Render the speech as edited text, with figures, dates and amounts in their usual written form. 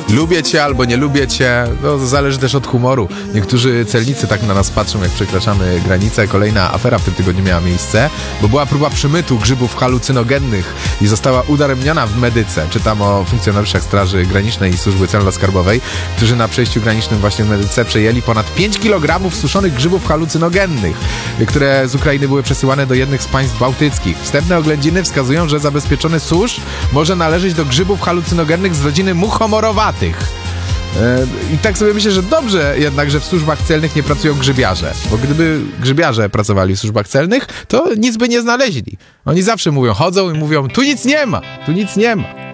lubię cię albo nie lubię cię, to zależy też od humoru. Niektórzy celnicy tak na nas patrzą, jak przekraczamy granicę. Kolejna afera w tym tygodniu miała miejsce, bo była próba przemytu grzybów halucynogennych i została udaremniona w Medyce. Czytam o funkcjonariuszach Straży Granicznej i Służby Celno-Skarbowej, którzy na przejściu granicznym właśnie w Medyce przejęli ponad 5 kg suszonych grzybów halucynogennych, które z Ukrainy były przesyłane do jednych z państw bałtyckich. Wstępne oględziny wskazują, że zabezpieczony susz może należeć do grzybów halucynogennych z rodziny muchomorowatych. I tak sobie myślę, że dobrze jednak, że w służbach celnych nie pracują grzybiarze, bo gdyby grzybiarze pracowali w służbach celnych, to nic by nie znaleźli. Oni zawsze mówią, chodzą i mówią, tu nic nie ma, tu nic nie ma.